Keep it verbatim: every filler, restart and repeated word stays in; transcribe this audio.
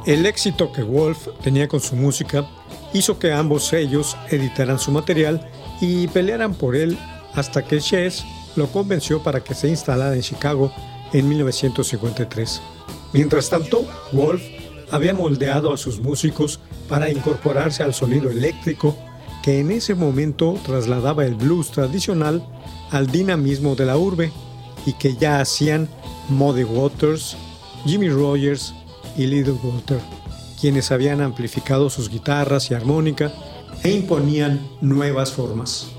El éxito que Wolf tenía con su música hizo que ambos sellos editaran su material y pelearan por él hasta que Chess lo convenció para que se instalara en Chicago en mil novecientos cincuenta y tres. Mientras tanto, Wolf había moldeado a sus músicos para incorporarse al sonido eléctrico que en ese momento trasladaba el blues tradicional al dinamismo de la urbe y que ya hacían Muddy Waters, Jimmy Rogers y Little Walter, quienes habían amplificado sus guitarras y armónica e imponían nuevas formas.